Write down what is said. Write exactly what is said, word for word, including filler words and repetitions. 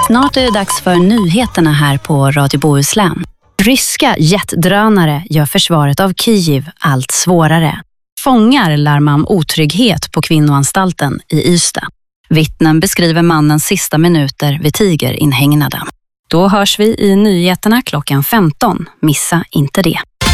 Snart är det dags för nyheterna här på Radio Bohuslän. Ryska jetdrönare gör försvaret av Kiev allt svårare. Fångar larmar om otrygghet på kvinnoanstalten i Ystad. Vittnen beskriver mannens sista minuter vid tigerinhägnaden. Då hörs vi i nyheterna klockan femton. Missa inte det.